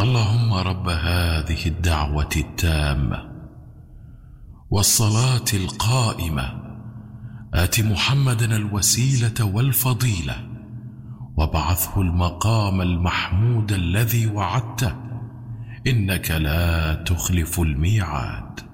اللهم رب هذه الدعوة التامة والصلاة القائمة آت محمدا الوسيلة والفضيلة وابعثه المقام المحمود الذي وعدته إنك لا تخلف الميعاد.